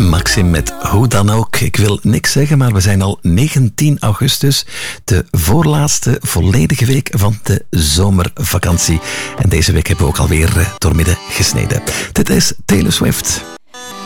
Maxim met Hoe dan ook. Ik wil niks zeggen, maar we zijn al 19 augustus, de voorlaatste volledige week van de zomervakantie. En deze week hebben we ook alweer doormidden gesneden. Dit is Taylor Swift.